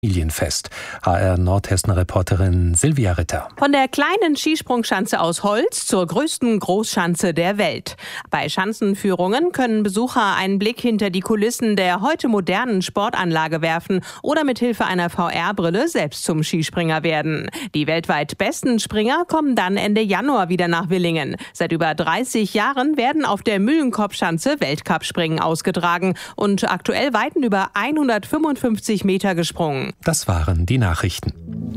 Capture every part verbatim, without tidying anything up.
Familienfest. H R Nordhessen-Reporterin Silvia Ritter. Von der kleinen Skisprungschanze aus Holz zur größten Großschanze der Welt. Bei Schanzenführungen können Besucher einen Blick hinter die Kulissen der heute modernen Sportanlage werfen oder mit Hilfe einer V R-Brille selbst zum Skispringer werden. Die weltweit besten Springer kommen dann Ende Januar wieder nach Willingen. Seit über dreißig Jahren werden auf der Mühlenkopfschanze Weltcup-Springen ausgetragen und aktuell weiten über hundertfünfundfünfzig Meter gesprungen. Das waren die Nachrichten.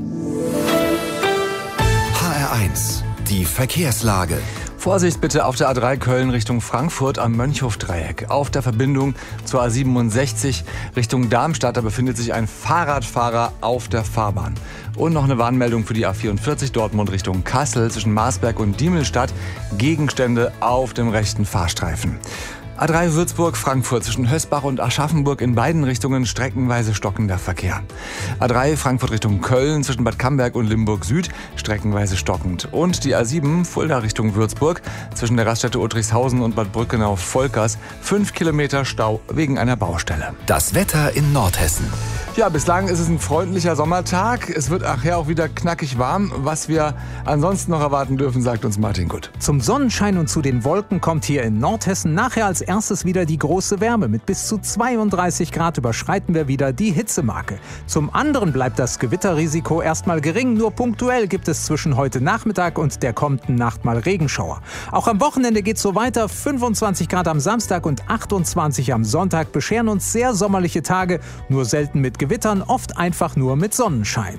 H R eins, die Verkehrslage. Vorsicht bitte auf der A drei Köln Richtung Frankfurt am Mönchhofdreieck. Auf der Verbindung zur A siebenundsechzig Richtung Darmstadt, da befindet sich ein Fahrradfahrer auf der Fahrbahn. Und noch eine Warnmeldung für die A vierundvierzig Dortmund Richtung Kassel zwischen Marsberg und Diemelstadt. Gegenstände auf dem rechten Fahrstreifen. A drei Würzburg-Frankfurt zwischen Hösbach und Aschaffenburg in beiden Richtungen streckenweise stockender Verkehr. A drei Frankfurt Richtung Köln zwischen Bad Camberg und Limburg Süd streckenweise stockend. Und die A sieben Fulda Richtung Würzburg zwischen der Raststätte Uttrichshausen und Bad Brückenau-Volkers fünf Kilometer Stau wegen einer Baustelle. Das Wetter in Nordhessen. Ja, bislang ist es ein freundlicher Sommertag. Es wird nachher auch wieder knackig warm. Was wir ansonsten noch erwarten dürfen, sagt uns Martin Gutt. Zum Sonnenschein und zu den Wolken kommt hier in Nordhessen nachher als erstes wieder die große Wärme. Mit bis zu zweiunddreißig Grad überschreiten wir wieder die Hitzemarke. Zum anderen bleibt das Gewitterrisiko erstmal gering. Nur punktuell gibt es zwischen heute Nachmittag und der kommenden Nacht mal Regenschauer. Auch am Wochenende geht es so weiter. fünfundzwanzig Grad am Samstag und achtundzwanzig am Sonntag bescheren uns sehr sommerliche Tage. Nur selten mit Gewittern, oft einfach nur mit Sonnenschein.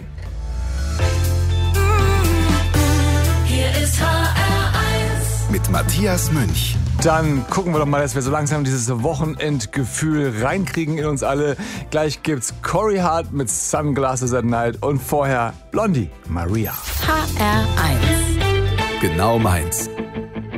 Hier ist H R eins mit Matthias Münch. Dann gucken wir doch mal, dass wir so langsam dieses Wochenendgefühl reinkriegen in uns alle. Gleich gibt's Corey Hart mit Sunglasses at Night und vorher Blondie, Maria. H R eins. Genau meins.